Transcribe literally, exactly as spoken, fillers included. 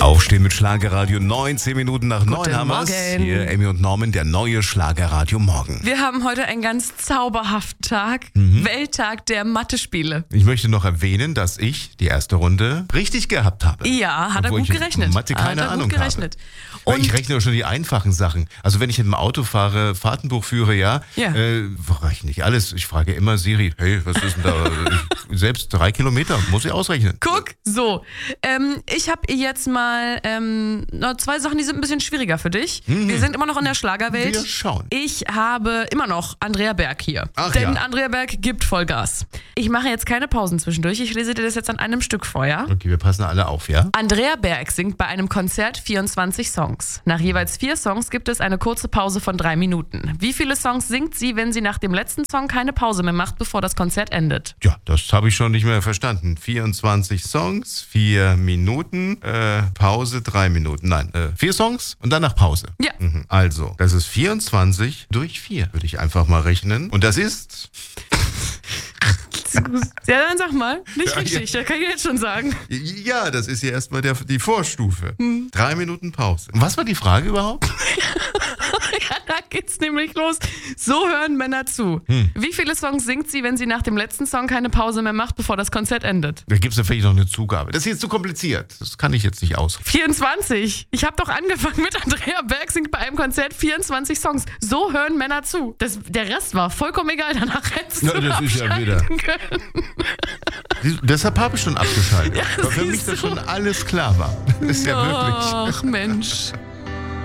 Aufstehen mit Schlagerradio, neunzehn Minuten nach neun Guten haben wir's. Morgen. Hier Emmy und Norman, der neue Schlagerradio Morgen. Wir haben heute einen ganz zauberhaften Tag. Welttag der Mathe-Spiele. Ich möchte noch erwähnen, dass ich die erste Runde richtig gehabt habe. Ja, hat er Obwohl gut ich in gerechnet. Mathe keine hat er Ahnung gut gerechnet. Weil Und ich rechne schon die einfachen Sachen. Also wenn ich mit dem Auto fahre, Fahrtenbuch führe, ja, Ja. Äh, rechne ich alles. Ich frage immer Siri, hey, was ist denn da? Ich, selbst drei Kilometer muss ich ausrechnen. guck, so. Ähm, ich habe jetzt mal ähm, noch zwei Sachen, die sind ein bisschen schwieriger für dich. Wir sind immer noch in der Schlagerwelt. Wir schauen. Ich habe immer noch Andrea Berg hier. Ach Denn ja. Andrea Berg gibt Vollgas. Ich mache jetzt keine Pausen zwischendurch. Ich lese dir das jetzt an einem Stück vor, ja? Okay, wir passen alle auf, ja? Andrea Berg singt bei einem Konzert vierundzwanzig Songs. Nach jeweils vier Songs gibt es eine kurze Pause von drei Minuten. Wie viele Songs singt sie, wenn sie nach dem letzten Song keine Pause mehr macht, bevor das Konzert endet? Ja, das habe ich schon nicht mehr verstanden. vierundzwanzig Songs, vier Minuten, äh, Pause, drei Minuten. Nein, äh, vier Songs und danach Pause. Ja. Mhm. Also, das ist vierundzwanzig durch vier, würde ich einfach mal rechnen. Und das ist... Ja, dann sag mal. Nicht Ja, richtig, das kann ich jetzt schon sagen. Ja, das ist ja erstmal der, die Vorstufe. Hm. Drei Minuten Pause. Und was war die Frage überhaupt? Ja, da geht's nämlich los. So hören Männer zu. Hm. Wie viele Songs singt sie, wenn sie nach dem letzten Song keine Pause mehr macht, bevor das Konzert endet? Da gibt es ja vielleicht noch eine Zugabe. Das ist jetzt zu kompliziert. Das kann ich jetzt nicht aus. vierundzwanzig. Ich habe doch angefangen mit Andrea Berg singt bei einem Konzert vierundzwanzig Songs. So hören Männer zu. Das, der Rest war vollkommen egal. Danach hättest Ja, du das ist ja abschalten wieder- können. Deshalb habe ich schon abgeschaltet. Ja, weil für mich siehst das du. schon alles klar war. Das ist ja wirklich... Ach Mensch.